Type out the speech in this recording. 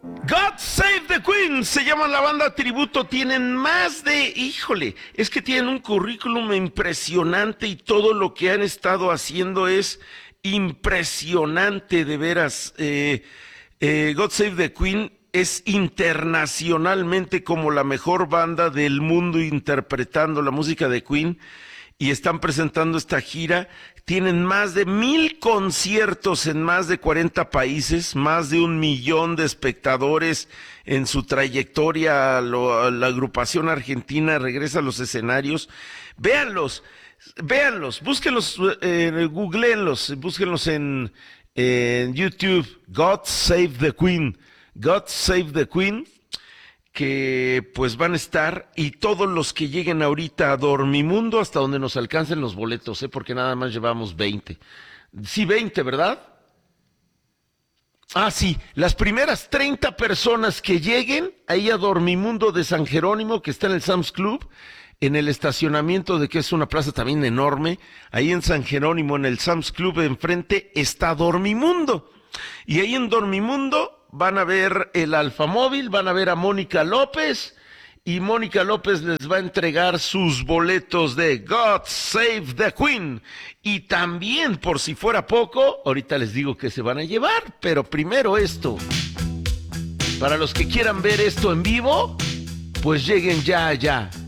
God Save the Queen, se llama la banda tributo, tienen más de, es que tienen un currículum impresionante y todo lo que han estado haciendo es impresionante, de veras. God Save the Queen es internacionalmente como la mejor banda del mundo interpretando la música de Queen y están presentando esta gira. Tienen más de 1,000 conciertos en más de 40 países, más de 1 millón de espectadores en su trayectoria. La agrupación argentina regresa a los escenarios. Véanlos, búsquenlos, googleenlos, búsquenlos en YouTube. God Save the Queen, God Save the Queen, que pues van a estar, y todos los que lleguen ahorita a Dormimundo hasta donde nos alcancen los boletos, porque nada más llevamos 20. Sí, 20, ¿verdad? Ah, sí, las primeras 30 personas que lleguen ahí a Dormimundo de San Jerónimo, que está en el Sam's Club, en el estacionamiento de que es una plaza también enorme, ahí en San Jerónimo, en el Sam's Club enfrente, está Dormimundo. Y ahí en Dormimundo van a ver el Alfamóvil, van a ver a Mónica López, y Mónica López les va a entregar sus boletos de God Save the Queen. Y también, por si fuera poco, ahorita les digo que se van a llevar, pero primero esto. Para los que quieran ver esto en vivo, pues lleguen ya allá.